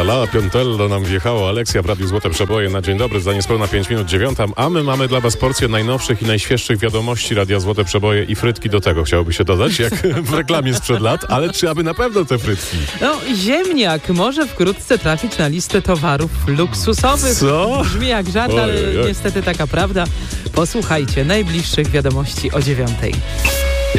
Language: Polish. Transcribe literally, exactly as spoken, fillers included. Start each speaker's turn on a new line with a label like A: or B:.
A: La Piątello nam wjechało. Aleksja w Radiu Złote Przeboje na dzień dobry. Za niespełna pięć minut dziewiąta, a my mamy dla was porcję najnowszych i najświeższych wiadomości Radia Złote Przeboje i frytki do tego chciałoby się dodać, jak w reklamie sprzed lat, ale czy aby na pewno te frytki?
B: No, ziemniak może wkrótce trafić na listę towarów luksusowych.
A: Co?
B: Brzmi jak żart, ale
A: Ojej.
B: niestety taka prawda. Posłuchajcie najbliższych wiadomości o dziewiątej.